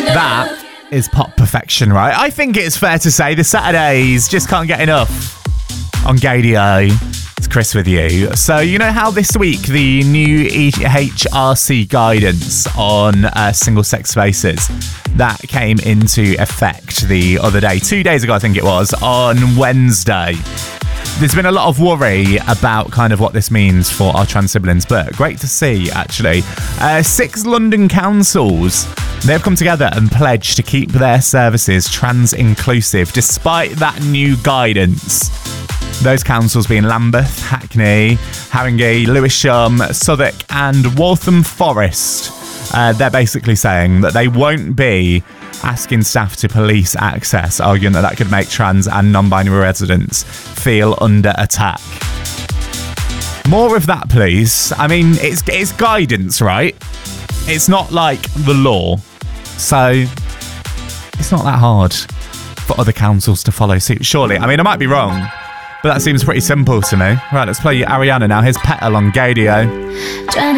That is pop perfection, right? I think it's fair to say the Saturdays just can't get enough on Gaydio. It's Chris with you. So you know how this week the new EHRC guidance on single-sex spaces that came into effect the other day, 2 days ago I think it was, on Wednesday. There's been a lot of worry about kind of what this means for our trans siblings, but great to see, actually. 6 London councils, they've come together and pledged to keep their services trans-inclusive despite that new guidance. Those councils being Lambeth, Hackney, Haringey, Lewisham, Southwark and Waltham Forest. They're basically saying that they won't be asking staff to police access, arguing that could make trans and non-binary residents feel under attack. More of that, please. I mean, it's guidance, right? It's not like the law. So it's not that hard for other councils to follow suit, surely. I mean, I might be wrong, but that seems pretty simple to me. Right, let's play Ariana now. Here's Petal on Gaydio.